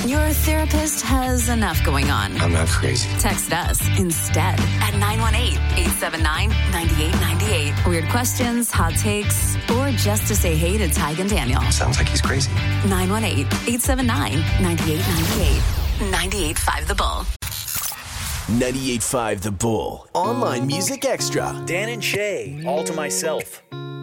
Your therapist has enough going on. I'm not crazy. Text us instead at 918-879-9898. Weird questions, hot takes, or just to say hey to Tig and Daniel. Sounds like he's crazy. 918-879-9898. 98.5 The Bull. 98.5 The Bull. Online Music Extra. Dan and Shay, All to Myself.